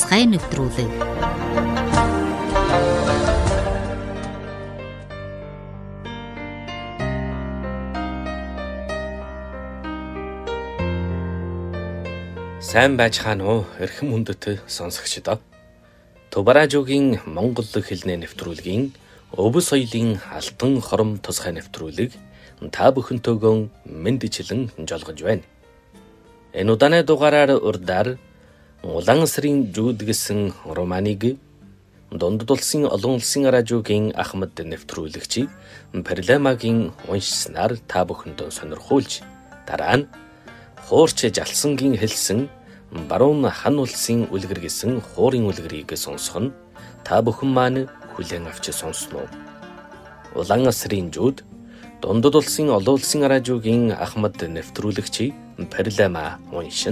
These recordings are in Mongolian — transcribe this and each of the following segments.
тусгай нэвтрүүлэг. Сайн байцгаана уу эрхэм хүндэт сонсогчдоо. Тубаражуугийн Монгол хэлний нэвтрүүлгийн Өвөс соёлын алтан хором тусгай нэвтрүүлэг та бүхэнтэйгөө мэндичлэн жолгож байна. Энэ удааны дугаараар урдаар Улаан сарын жууд гэсэн романыг Дундад улсын олон улсын радиогийн Ахмад нэвтрүүлэгч Перлемагийн уншснаар та бүхэндээ сонирхуулж дараа нь Хуурч Жалсангийн хэлсэн Баруун хан улсын үлгэр гэсэн хуурын үлгэрийг сонсох нь та бүхэн маань хүлээн авч сонсноо. Улаан сарын жууд Дундад улсын олон улсын радиогийн Ахмад нэвтрүүлэгч Перлема уншина.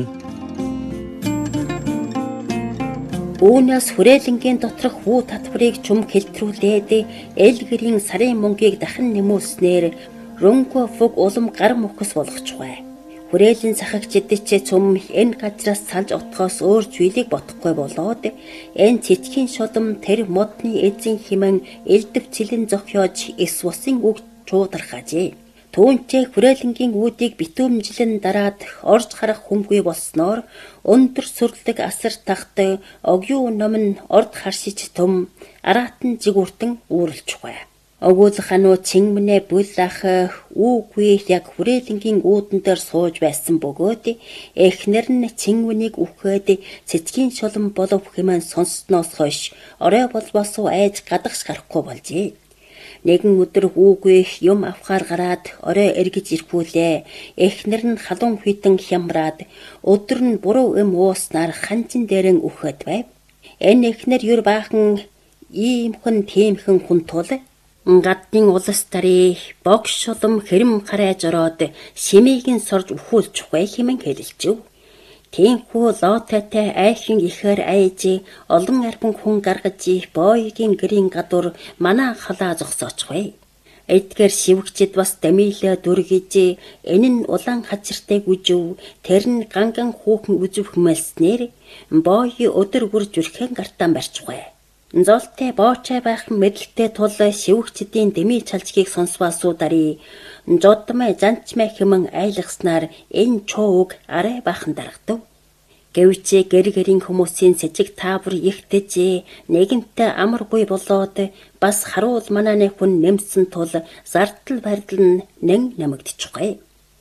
Үүнээс хүрээлэнгийн доторх хүү татварыг чум хэлтрүүлээд эл гэрийн сарын мөнгийг дахин нэмүүлснээр рөнгө фуг улам гар мөхс болгочихвэ. Хүрээлэн сахагчдч цөм энэ газраас салж отохоос өөр зүйлийг бодохгүй болоод энэ цэцгийн шодом тэр модны эзэн химэн элдв цэлэн зохиож эс усын үг чуудархажээ. Түүнчээ хүрээлэнгийн үүдийг битүүмжлэн дараад орж харах хүмгүй болсноор өндөр сүрлэг асар тахт огюу номн орд харшиж төм аратан жигүүртэн үүрлчихвэ. Огуул хануу Чингмэнэ булах үгүй яг хүрээлэнгийн үүдэн дээр сууж байсан бөгөөд эхнэр нь Чингмэнийг үхээд цэцгийн шолон болов хэмээн сонссноос хойш орой болбосоо айж гадагш гарахгүй болжээ. Нэгэн өдөр үгүй юм авахаар гараад орой эргэж ирэхүүлээ. Эхнэр нь халуун хитэн хямраад өдөр нь буруу юм ууснаар ханчин дээрэн үхээд байв. Энэ эхнэр юр баахан иймхэн тиймхэн хүн тул гадны улас тари богш шолом хэрэм харайж ороод шимийг нь сорж өхүүлж ухвэ хэмээн хэлэлчв. Тиймхүү лотатай айхин ихээр айж олон арбан хүн гаргаж боогийн гэрийн гадуур манаа халаа зогсоочвэ. Эдгээр шивгчд бас дамилаа дүргэж энэ нь улаан хачиртай гүжив тэр нь ганган хүүхэн үзв хэмэлснээр боои өдөр бүр зүрхэн гартаан барьчихвэ. Золтой боочай байх мэдлэлтэй тул шивгчдийн дэмий чалжгийг сонсваасуу дари жодмай занчмай хэмэн айлгаснаар энэ чууг арай бахан дарагдав. Гэвч гэр гэрийн хүмүүсийн сэжиг таавар ихтэж нэгэнтээ амаргүй болоод бас харуул манааны хүн нэмсэн тул зардал бардал нь нэн нэмэгдчихвэ.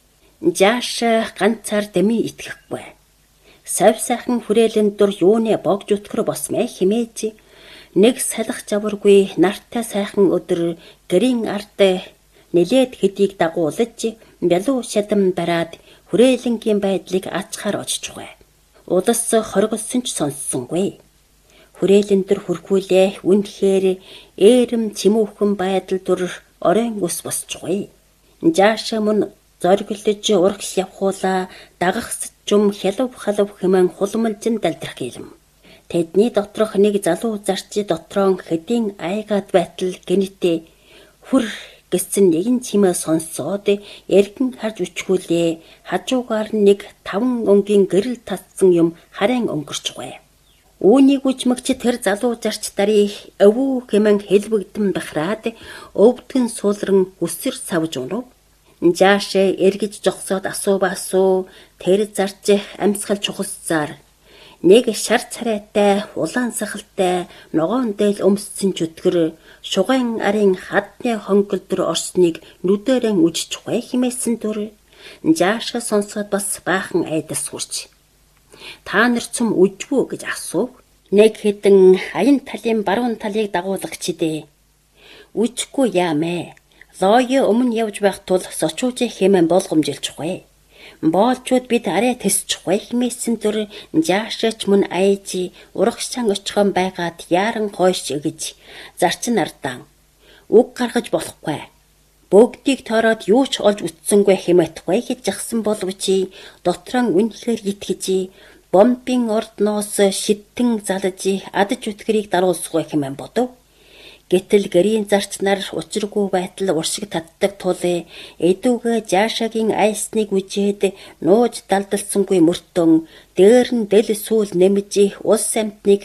Жааш ганцаар дэмий итгэхгүй. Сав сайхан хүрээлэн дур юуны богж өткөр босмэ химээж нэг салах заваргүй нартай сайхан өдөр гэрийн ард нэлээд хэдийг дагуулж бялуу шадам бараад хүрээлэнгийн байдлыг ачхаар оччихвэ. Улас хоргосон ч сонссонгүй. Хүрээлэн дөр хүрхүүлээ үнэхээр ээрэм чимүүхэн байдал дур оройн ус босчихвэ. Жааша мөн зориглож урагш явхуулаа дагахс жум хялав халав хэмээн хулмалжин далдрах юм. Тэдний доторх нэг залуу зарч дотроо хэдийн айгаад байтал гэнэтэ хүр гэсэн нэгэн чимээ сонссоод эргэн харж үчгүүлээ. Хажуугаар нэг 5 өнгийн гэрэл татсан юм харайн өнгөрчихвэ. Үүнийг үжмэгч тэр залуу зарч дари өвөө хэмээн хэлбэгдэн бахраад өвдгөн суулран үсэр савж унав. Жаашаа эргэж жогсоод асуубаасуу тэр зарж амьсгал чухалцаар нэг шар царайтай улаан сахалтай ногоон дээл өмссөн чөтгөр шугайн арын хадны хонголдор орсныг нүдэрэн үжчихвэ хэмээсэн дүр жааша сонсоод бас баахан айдас хүрч та нар цум үжвүү гэж асуув. Нэг хэдэн аян талын баруун талыг дагуулагчдээ үжихгүй яамэ лоё өмнө явж байх тул сочууж хэмээн болгомжилчихвэ. Боолчууд бид арай тэсчихвэ хэмээсэн дүр жаашаач мөн айж урагшаан очихон байгаад яаран хойш өгж зарчин ардаан үг гаргаж болохгүй. Бүгдийг тоороод юу ч олж үтсэнгүй хэмээтгүй гэж жагсан боловч дотроо үнэхээр итгэж бомбын ордноос шидтэн залж адаж үтгэрийг даруулсгүй хэмээн бодов. Гэтэл гэрийн зарч нар учиргүй байтал уршиг татдаг тул эдүүгээ жаашагийн айсныг үжээд нууж далдалсангүй мөртөн дээр нь дэл сүүл нэмж ус амтныг